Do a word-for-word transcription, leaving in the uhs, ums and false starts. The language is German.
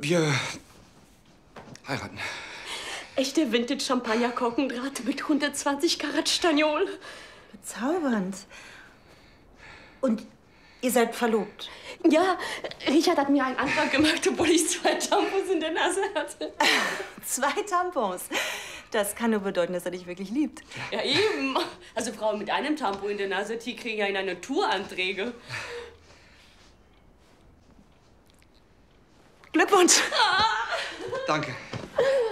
Wir heiraten. Echte Vintage-Champagner-Korkendraht mit hundertzwanzig Karat Staniol. Bezaubernd. Und ihr seid verlobt? Ja, Richard hat mir einen Antrag gemacht, obwohl ich zwei Tampons in der Nase hatte. Zwei Tampons? Das kann nur bedeuten, dass er dich wirklich liebt. Ja, eben. Also Frauen mit einem Tampon in der Nase, die kriegen ja in eine Touranträge. Glückwunsch. Danke.